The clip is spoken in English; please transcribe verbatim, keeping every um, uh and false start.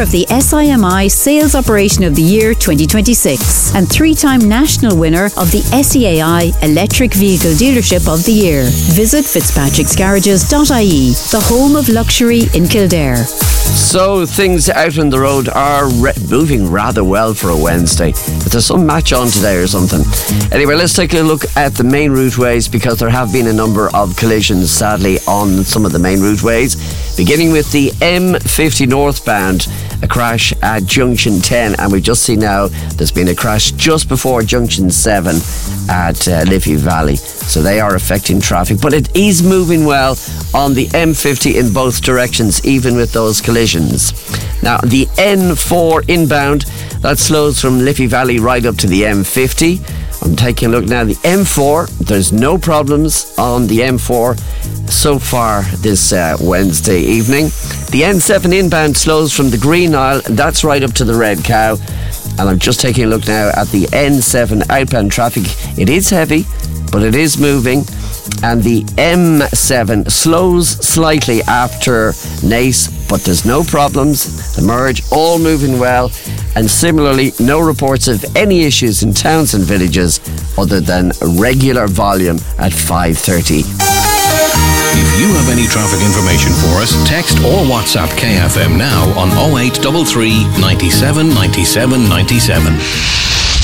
winner of the S I M I Sales Operation of the Year twenty twenty-six and three-time national winner of the S E A I Electric Vehicle Dealership of the Year. Visit fitzpatricks garages dot I E, the home of luxury in Kildare. So things out on the road are re- moving rather well for a Wednesday. But there's some match on today or something. Anyway, let's take a look at the main routeways, because there have been a number of collisions, sadly, on some of the main routeways. Beginning with the M fifty northbound, a crash at Junction ten, and we've just seen now there's been a crash just before Junction seven at uh, Liffey Valley. So they are affecting traffic, but it is moving well on the M fifty in both directions, even with those collisions. Now, the N four inbound, that slows from Liffey Valley right up to the M fifty. I'm taking a look now. The M four, there's no problems on the M four so far this uh, Wednesday evening. The N seven inbound slows from the Green Isle, that's right up to the Red Cow. And I'm just taking a look now at the N seven outbound traffic. It is heavy, but it is moving. And the M seven slows slightly after Naas, but there's no problems. The merge, all moving well. And similarly, no reports of any issues in towns and villages other than regular volume at five thirty. If you have any traffic information for us, text or WhatsApp K F M now on oh eight three three, ninety-seven, ninety-seven, ninety-seven.